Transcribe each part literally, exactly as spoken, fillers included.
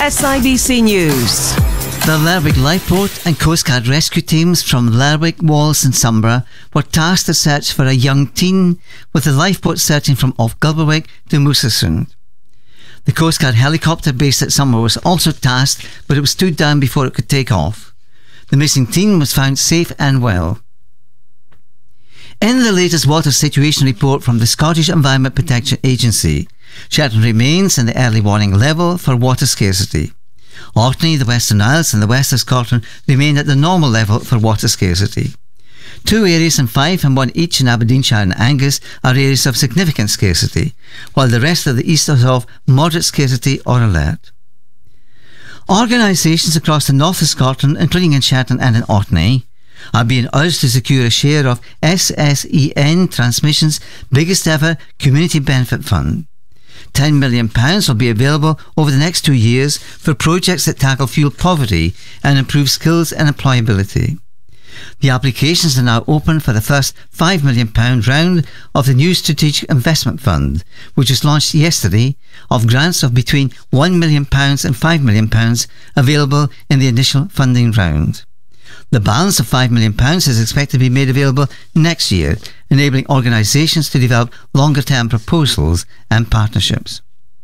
S I B C News. The Lerwick Lifeboat and Coast Guard rescue teams from Lerwick, Wallace and Sombra were tasked to search for a young teen, with the lifeboat searching from off Gilberwick to Moosesund. The Coast Guard helicopter based at Sombra was also tasked, but it was stood down before it could take off. The missing teen was found safe and well. In the latest water situation report from the Scottish Environment Protection Agency, Shetland remains in the early warning level for water scarcity. Orkney, the Western Isles and the west of Scotland remain at the normal level for water scarcity. Two areas in Fife and one each in Aberdeenshire and Angus are areas of significant scarcity, while the rest of the east is of moderate scarcity or alert. Organisations across the north of Scotland, including in Shetland and in Orkney, are being urged to secure a share of S S E N Transmission's biggest ever community benefit fund. ten million pounds will be available over the next two years for projects that tackle fuel poverty and improve skills and employability. The applications are now open for the first five million pounds round of the new Strategic Investment Fund, which was launched yesterday, of grants of between one million pounds and five million pounds available in the initial funding round. The balance of five million pounds is expected to be made available next year, enabling organisations to develop longer-term proposals and partnerships.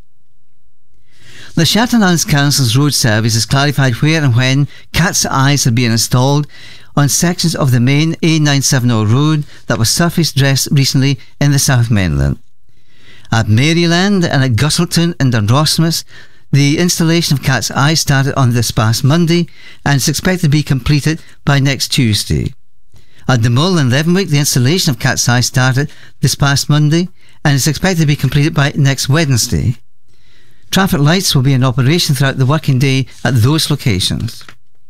The Shetland Islands Council's road service has clarified where and when cat's eyes are being installed on sections of the main A nine seventy road that was surface dressed recently in the South Mainland. At Maryland and at Gustleton and Dundrosmus, the installation of cat's eyes started on this past Monday and is expected to be completed by next Tuesday. At the Mull and Leavenwick, the installation of cat's eyes started this past Monday and is expected to be completed by next Wednesday. Traffic lights will be in operation throughout the working day at those locations.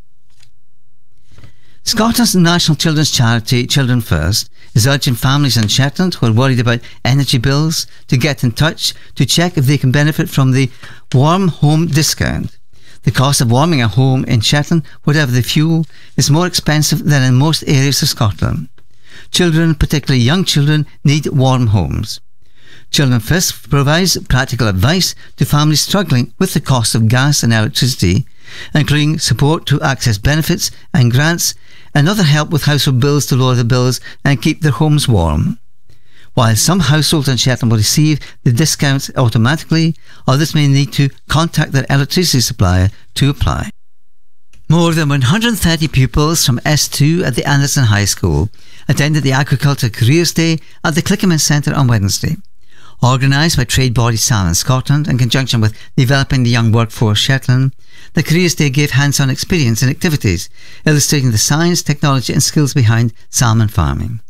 Scotland's national children's charity, Children First, is urging families in Shetland who are worried about energy bills to get in touch to check if they can benefit from the Warm Home Discount. The cost of warming a home in Shetland, whatever the fuel, is more expensive than in most areas of Scotland. Children, particularly young children, need warm homes. Children First provides practical advice to families struggling with the cost of gas and electricity, including support to access benefits and grants and other help with household bills to lower the bills and keep their homes warm. While some households in Shetland will receive the discounts automatically, others may need to contact their electricity supplier to apply. More than one hundred thirty pupils from S two at the Anderson High School attended the Agriculture Careers Day at the Clickerman Centre on Wednesday. Organised by trade body Salmon Scotland in conjunction with Developing the Young Workforce Shetland, the Careers Day gave hands-on experience and activities, illustrating the science, technology and skills behind salmon farming.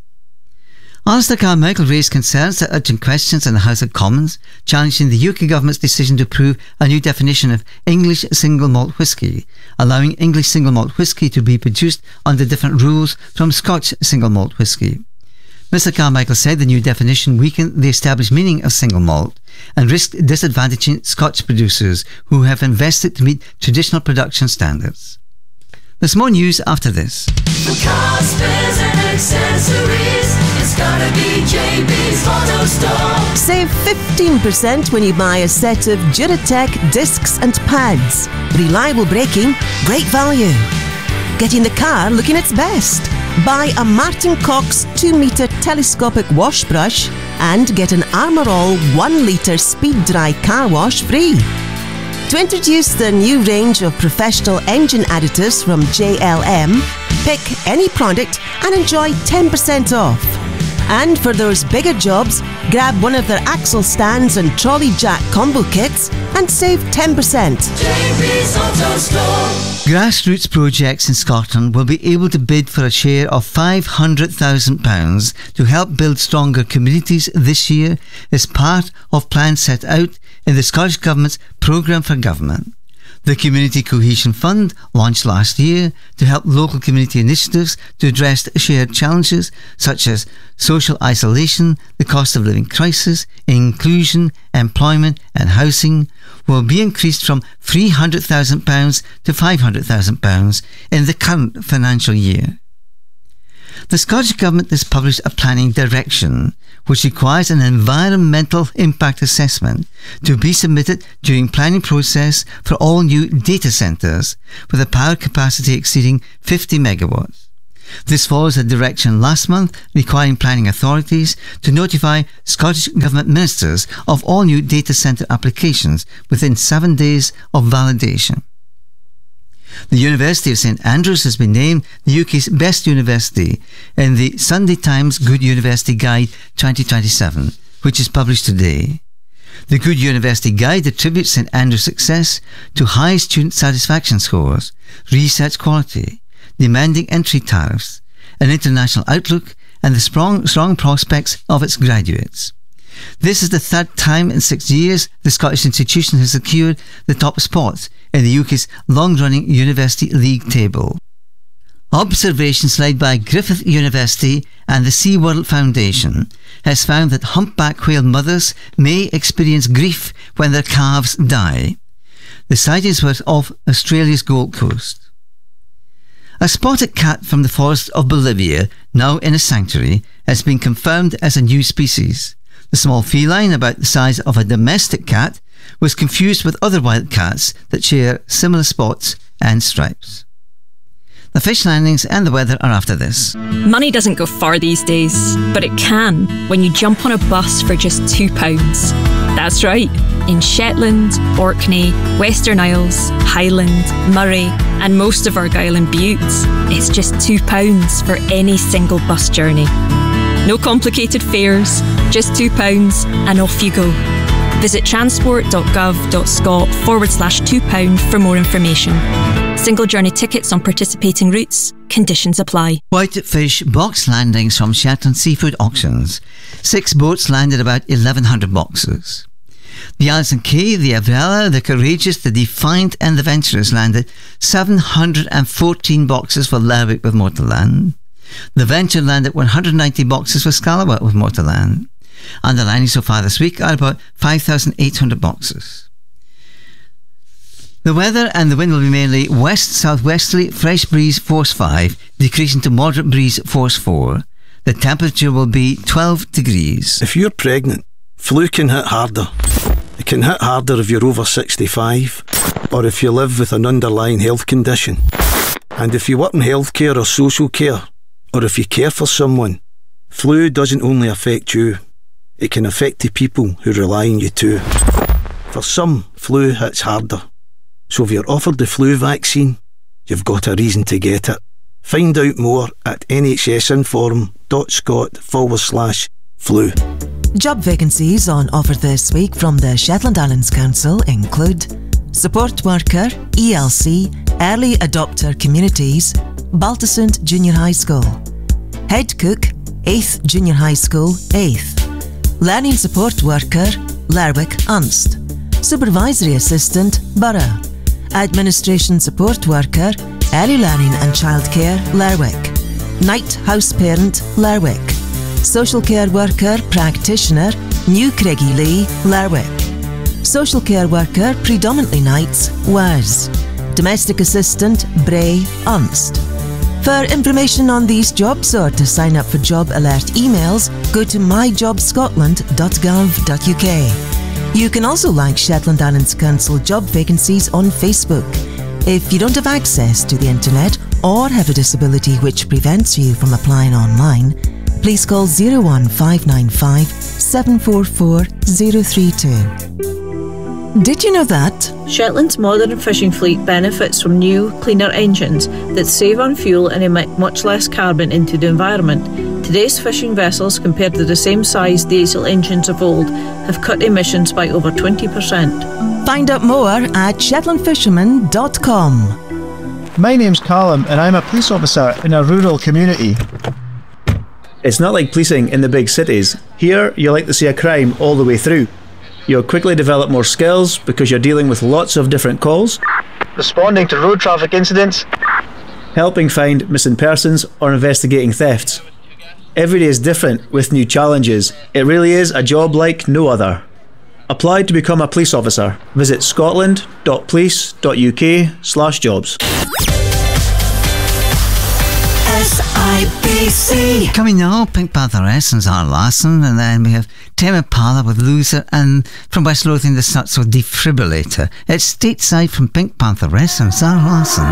Alistair Carmichael raised concerns at urgent questions in the House of Commons, challenging the U K government's decision to approve a new definition of English single malt whisky, allowing English single malt whisky to be produced under different rules from Scotch single malt whisky. Mr Carmichael said the new definition weakened the established meaning of single malt and risked disadvantaging Scotch producers who have invested to meet traditional production standards. There's more news after this. For car spares and accessories, it's gotta be J B's Auto Store. Save fifteen percent when you buy a set of Duratec discs and pads. Reliable braking, great value. Getting the car looking its best. Buy a Martin Cox two metre telescopic wash brush and get an Armour All one litre speed dry car wash free. To introduce the new range of professional engine additives from J L M, pick any product and enjoy ten percent off. And for those bigger jobs, grab one of their axle stands and trolley jack combo kits and save ten percent. J B's Auto Store. Grassroots projects in Scotland will be able to bid for a share of five hundred thousand pounds to help build stronger communities this year as part of plans set out in the Scottish Government's Programme for Government. The Community Cohesion Fund launched last year to help local community initiatives to address shared challenges such as social isolation, the cost of living crisis, inclusion, employment and housing will be increased from three hundred thousand pounds to five hundred thousand pounds in the current financial year. The Scottish Government has published a planning direction which requires an environmental impact assessment to be submitted during planning process for all new data centres with a power capacity exceeding fifty megawatts. This follows a direction last month requiring planning authorities to notify Scottish Government ministers of all new data centre applications within seven days of validation. The University of St Andrews has been named the U K's best university in the Sunday Times Good University Guide twenty twenty-seven, which is published today. The Good University Guide attributes St Andrews' success to high student satisfaction scores, research quality, demanding entry tariffs, an international outlook, and the strong, strong prospects of its graduates. This is the third time in six years the Scottish institution has secured the top spot in the U K's long-running University League table. Observations led by Griffith University and the SeaWorld Foundation has found that humpback whale mothers may experience grief when their calves die. The sightings were off Australia's Gold Coast. A spotted cat from the forest of Bolivia, now in a sanctuary, has been confirmed as a new species. The small feline, about the size of a domestic cat, was confused with other wild cats that share similar spots and stripes. The fish landings and the weather are after this. Money doesn't go far these days, but it can when you jump on a bus for just two pounds. That's right. In Shetland, Orkney, Western Isles, Highland, Murray, and most of Argyll and Bute, it's just two pounds for any single bus journey. No complicated fares, just two pounds and off you go. Visit transport.gov.scot forward slash two pound for more information. Single journey tickets on participating routes. Conditions apply. Whitefish box landings from Shetland Seafood Auctions. Six boats landed about eleven hundred boxes. The Alison Kay, the Avrella, the Courageous, the Defiant and the Venturous landed seven hundred fourteen boxes for Lerwick with Motorland. The Venture landed one hundred ninety boxes for Scalawag with Motorland. And the landings so far this week are about five thousand eight hundred boxes. The weather and the wind will be mainly west-southwesterly, fresh breeze force five, decreasing to moderate breeze force four. The temperature will be twelve degrees. If you're pregnant, flu can hit harder. It can hit harder if you're over sixty-five or if you live with an underlying health condition. And if you work in healthcare or social care, or if you care for someone, flu doesn't only affect you, it can affect the people who rely on you too. For some, flu hits harder. So if you're offered the flu vaccine, you've got a reason to get it. Find out more at nhsinform.scot forward slash flu. Job vacancies on offer this week from the Shetland Islands Council include Support Worker, E L C, Early Adopter Communities, Baltusund Junior High School, Head Cook, eighth Junior High School, eighth, Learning Support Worker, Lerwick Unst, Supervisory Assistant, Borough, Administration Support Worker, Early Learning and Childcare, Lerwick, Night House Parent, Lerwick, Social Care Worker, Practitioner, New Craigielee, Lerwick, Social Care Worker, predominantly nights, Wers, Domestic Assistant, Bray, Unst. For information on these jobs or to sign up for job alert emails, go to my job scotland dot gov dot U K. You can also like Shetland Islands Council job vacancies on Facebook. If you don't have access to the internet or have a disability which prevents you from applying online, please call zero one five nine five, seven four four, zero three two. Did you know that? Shetland's modern fishing fleet benefits from new, cleaner engines that save on fuel and emit much less carbon into the environment. Today's fishing vessels, compared to the same size diesel engines of old, have cut emissions by over twenty percent. Find out more at shetland fisherman dot com. My name's Callum and I'm a police officer in a rural community. It's not like policing in the big cities. Here, you like to see a crime all the way through. You'll quickly develop more skills because you're dealing with lots of different calls, responding to road traffic incidents, helping find missing persons or investigating thefts. Every day is different with new challenges. It really is a job like no other. Apply to become a police officer. Visit scotland dot police dot U K slash jobs. S I B C. Coming now, Pink Panther Essence, our Larson, and then we have Tame Impala with Loser, and from West Lothian, the Suts with Defibrillator. It's stateside from Pink Panther Essence, our Larson.